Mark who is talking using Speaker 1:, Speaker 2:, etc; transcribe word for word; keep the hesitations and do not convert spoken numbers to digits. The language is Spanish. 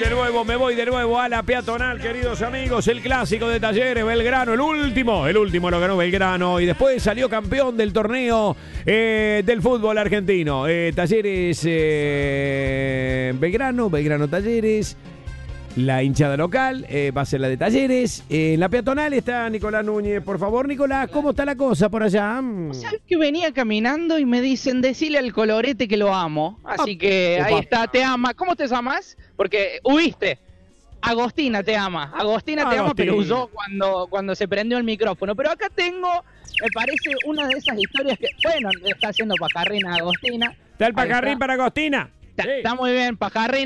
Speaker 1: de nuevo, me voy de nuevo a la peatonal, queridos amigos. El clásico de Talleres, Belgrano, el último, el último lo ganó Belgrano y después salió campeón del torneo eh, del fútbol argentino. Eh, Talleres, eh, Belgrano, Belgrano Talleres. La hinchada local eh, va a ser la de Talleres. Eh, en la peatonal está Nicolás Núñez. Por favor, Nicolás, ¿cómo está la cosa por allá?
Speaker 2: ¿Sabes que venía caminando y me dicen, decile al colorete que lo amo? Así que
Speaker 1: Opa.
Speaker 2: ahí está, te ama. ¿Cómo te llamas? Porque huiste. Agostina te ama. Agostina te ama,
Speaker 1: Agostina.
Speaker 2: pero huyó cuando, cuando se prendió el micrófono. Pero acá tengo, me parece, una de esas historias que, bueno, está haciendo pajarrín a Agostina.
Speaker 1: ¿Está el
Speaker 2: Ahí
Speaker 1: pajarrín
Speaker 2: está.
Speaker 1: para Agostina?
Speaker 2: Está,
Speaker 1: Sí.
Speaker 2: está muy bien, pajarrín.